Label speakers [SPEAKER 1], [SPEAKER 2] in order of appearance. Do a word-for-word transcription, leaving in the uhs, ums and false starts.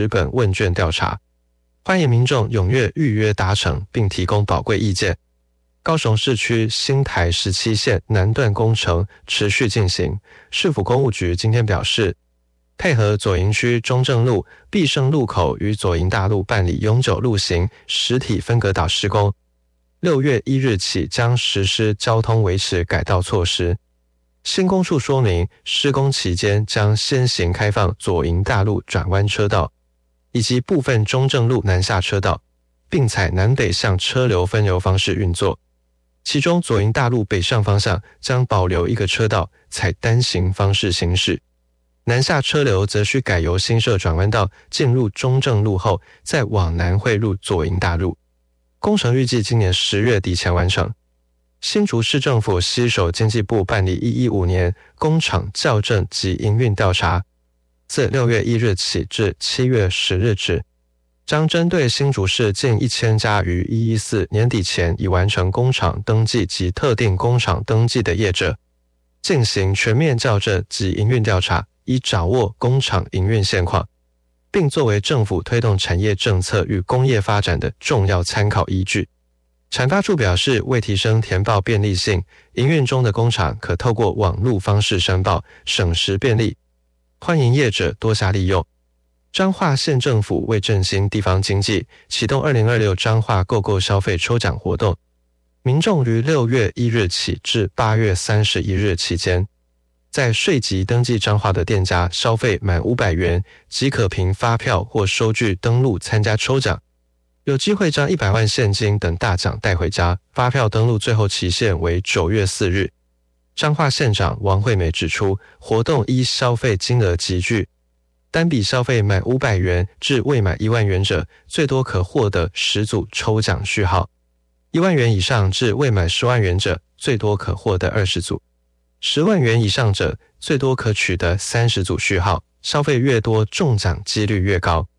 [SPEAKER 1] 本问卷调查，欢迎民众踊跃预约达成，并提供宝贵意见。高雄市区新台十七线南段工程持续进行，市府工务局今天表示，配合左营区中正路、必胜路口与左营大路办理永久路行实体分隔岛施工，六月一日起将实施交通维持改道措施。新工处说明，施工期间将先行开放左营大路转弯车道，以及部分中正路南下车道，并采南北向车流分流方式运作。其中左营大路北上方向将保留一个车道，采单行方式行驶，南下车流则需改由新设转弯道进入中正路后，再往南汇入左营大路。工程预计今年十月底前完成。新竹市政府携手经济部办理一一五年工厂校正及营运调查，自六月一日起至七月十日止，将针对新竹市近一千家于一一四年底前已完成工厂登记及特定工厂登记的业者，进行全面校正及营运调查，以掌握工厂营运现况，并作为政府推动产业政策与工业发展的重要参考依据。产发处表示，为提升填报便利性，营运中的工厂可透过网路方式申报，省时便利，欢迎业者多加利用。彰化县政府为振兴地方经济，启动二零二六彰化购购消费抽奖活动，民众于六月一日起至八月三十一日期间，在税籍登记彰化的店家消费满五百元，即可凭发票或收据登录参加抽奖，有机会将一百万现金等大奖带回家。发票登录最后期限为九月四日。彰化县长王惠美指出，活动依消费金额集聚，单笔消费满五百元至未满一万元者，最多可获得十组抽奖序号；一万元以上至未满十万元者，最多可获得二十组；十万元以上者，最多可取得三十组序号。消费越多，中奖几率越高。